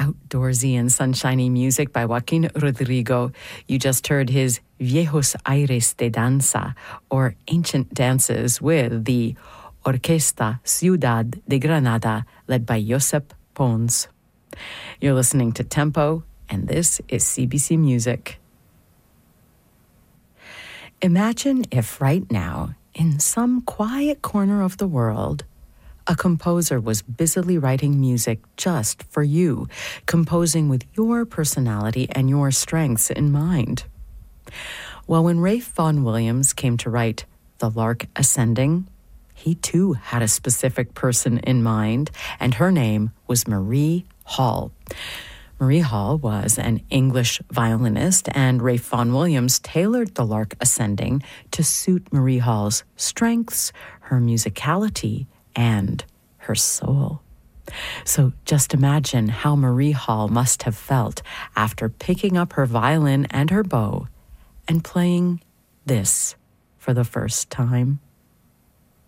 outdoorsy and sunshiny music by Joaquin Rodrigo. You just heard his Viejos Aires de Danza, or Ancient Dances, with the Orquesta Ciudad de Granada, led by Josep Pons. You're listening to Tempo, and this is CBC Music. Imagine if right now, in some quiet corner of the world, a composer was busily writing music just for you, composing with your personality and your strengths in mind. Well, when Ralph Vaughan Williams came to write The Lark Ascending, he too had a specific person in mind, and her name was Marie Hall. Marie Hall was an English violinist, and Ralph Vaughan Williams tailored The Lark Ascending to suit Marie Hall's strengths, her musicality, and her soul. So just imagine how Marie Hall must have felt after picking up her violin and her bow and playing this for the first time.